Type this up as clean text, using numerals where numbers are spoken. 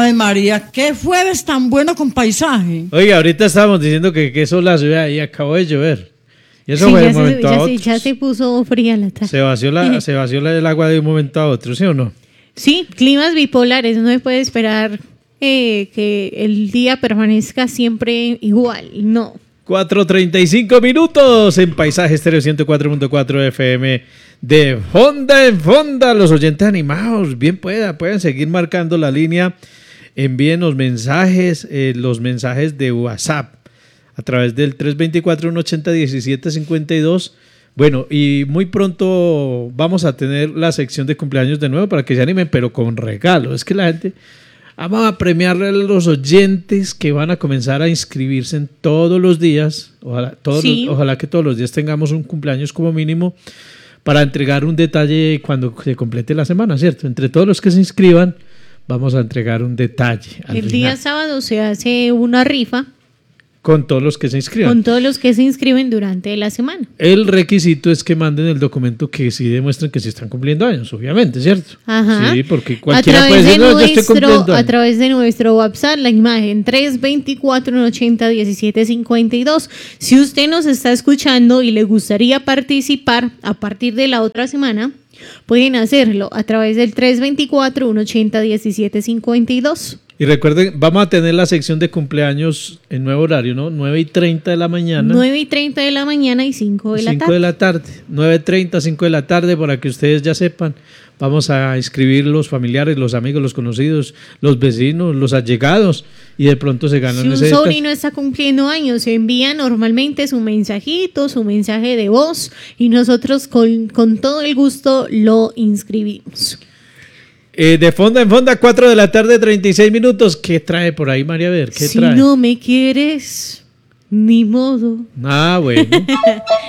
Ave María, qué jueves tan bueno con paisaje. Oiga, ahorita estábamos diciendo que solazo y acabó de llover. Y eso Sí, fue de ya, un momento a otro. ya se puso fría la tarde. Se vació el agua de un momento a otro, ¿sí o no? Sí, climas bipolares, no se puede esperar que el día permanezca siempre igual, no. 4:35 minutos en Paisaje Estéreo 104.4 FM de Fonda en Fonda. Los oyentes animados, bien pueden seguir marcando la línea. Envíen los mensajes de WhatsApp a través del 324-180-1752. Bueno, y muy pronto vamos a tener la sección de cumpleaños de nuevo para que se animen, pero con regalo. Es que la gente... Vamos a premiarle a los oyentes que van a comenzar a inscribirse en todos los días. Ojalá que todos los días tengamos un cumpleaños como mínimo para entregar un detalle cuando se complete la semana, ¿cierto? Entre todos los que se inscriban, vamos a entregar un detalle. El día sábado se hace una rifa. Con todos los que se inscriban. Con todos los que se inscriben durante la semana. El requisito es que manden el documento que sí demuestren que sí están cumpliendo años, obviamente, ¿cierto? Ajá. Sí, porque cualquiera puede decir, no, yo estoy cumpliendo años. A través de nuestro WhatsApp, la imagen 324-180-1752. Si usted nos está escuchando y le gustaría participar a partir de la otra semana, pueden hacerlo a través del 324-180-1752. Y recuerden, vamos a tener la sección de cumpleaños en nuevo horario, ¿no? 9:30 de la mañana. 9:30 de la mañana y 5 de la tarde. 5 de la tarde. 9:30, 5 de la tarde, para que ustedes ya sepan. Vamos a inscribir los familiares, los amigos, los conocidos, los vecinos, los allegados. Y de pronto se ganan ese... Si un sobrino está cumpliendo años, se envía normalmente su mensajito, su mensaje de voz. Y nosotros con todo el gusto lo inscribimos. De Fonda en Fonda, 4 de la tarde, 36 minutos. ¿Qué trae por ahí, María Ver? ¿Qué trae? Si no me quieres, ni modo. Ah, bueno.